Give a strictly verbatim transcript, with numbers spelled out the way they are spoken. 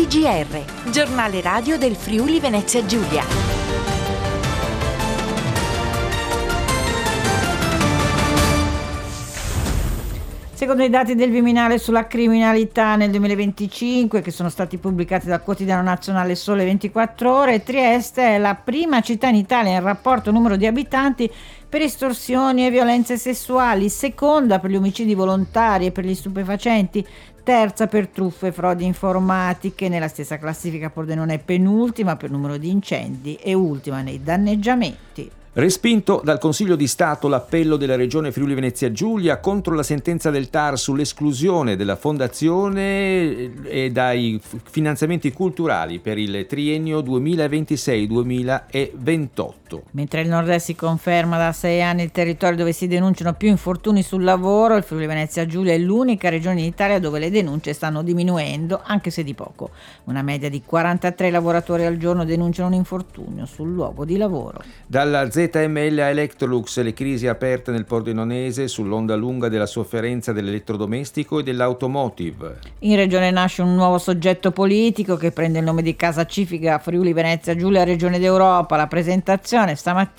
G R, giornale radio del Friuli Venezia Giulia. Secondo i dati del Viminale sulla criminalità nel duemilaventicinque, che sono stati pubblicati dal quotidiano nazionale Sole ventiquattro Ore, Trieste è la prima città in Italia in rapporto numero di abitanti per estorsioni e violenze sessuali, seconda per gli omicidi volontari e per gli stupefacenti, terza per truffe e frodi informatiche. Nella stessa classifica Pordenone è penultima per numero di incendi e ultima nei danneggiamenti. Respinto dal Consiglio di Stato l'appello della Regione Friuli Venezia Giulia contro la sentenza del T A R sull'esclusione della fondazione e dai finanziamenti culturali per il triennio duemilaventisei duemilaventotto. Mentre il Nord-Est si conferma da sei anni il territorio dove si denunciano più infortuni sul lavoro, il Friuli Venezia Giulia è l'unica regione in Italia dove le denunce stanno diminuendo, anche se di poco. Una media di quarantatré lavoratori al giorno denunciano un infortunio sul luogo di lavoro. Dalla Z M L a Electrolux, le crisi aperte nel Pordenonese sull'onda lunga della sofferenza dell'elettrodomestico e dell'automotive. In regione nasce un nuovo soggetto politico che prende il nome di Casa Civica Friuli Venezia Giulia Regione d'Europa. La presentazione stamattina